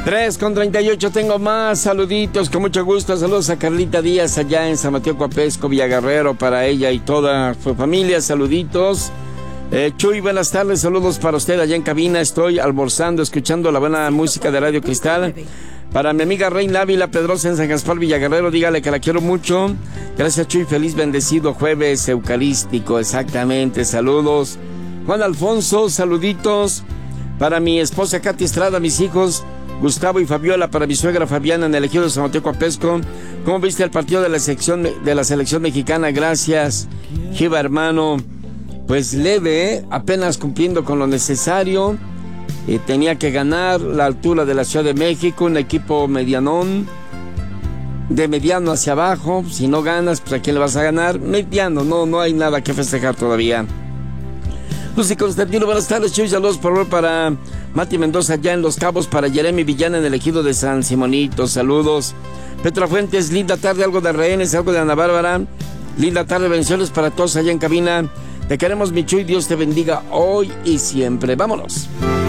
3:38, tengo más saluditos, con mucho gusto. Saludos a Carlita Díaz allá en San Mateo Coapesco, Villaguerrero, para ella y toda su familia, saluditos. Chuy, buenas tardes, saludos para usted allá en cabina. Estoy almorzando, escuchando la buena música de Radio Cristal. Para mi amiga Reina Ávila Pedrosa en San Gaspar, Villaguerrero, dígale que la quiero mucho. Gracias, Chuy, feliz bendecido jueves eucarístico, exactamente, saludos. Juan Alfonso, saluditos. Para mi esposa Katy Estrada, mis hijos Gustavo y Fabiola, para mi suegra Fabiana en el ejido de San Mateo Coapesco. ¿Cómo viste el partido de la selección mexicana? Gracias, Giva, hermano. Pues leve, apenas cumpliendo con lo necesario. Tenía que ganar la altura de la Ciudad de México, un equipo medianón, de mediano hacia abajo. Si no ganas, pues ¿a quién le vas a ganar? Mediano, no hay nada que festejar todavía. Lucy Constantino, buenas tardes, Chuy, saludos por favor para Mati Mendoza allá en Los Cabos, para Jeremy Villana en el ejido de San Simonito, saludos. Petra Fuentes, linda tarde, algo de rehenes, algo de Ana Bárbara, linda tarde, bendiciones para todos allá en cabina. Te queremos, mi Chuy, Dios te bendiga hoy y siempre. Vámonos.